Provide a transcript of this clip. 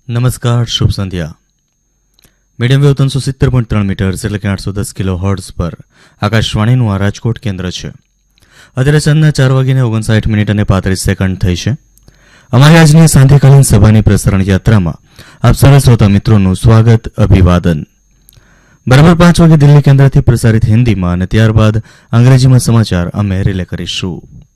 નમસ્કાર, શુભ સંધ્યા. Medium wave 370.3 metres એટલે કે 810 કિલો હર્ટ્ઝ પર આકાશવાણીનું આ રાજકોટ કેન્દ્ર છે. અત્યારે સાંજના 4:59 અને 35 સેકન્ડ થઈ છે. અમારી આજની સાંધ્યકાલીન સભાની પ્રસારણ યાત્રામાં આપ સર્વ શ્રોતા મિત્રોનું સ્વાગત, અભિવાદન. બરાબર 5 વાગે દિલ્હી કેન્દ્રથી પ્રસારિત હિન્દીમાં અને ત્યારબાદ અંગ્રેજીમાં સમાચાર અમે રિલે કરીશું.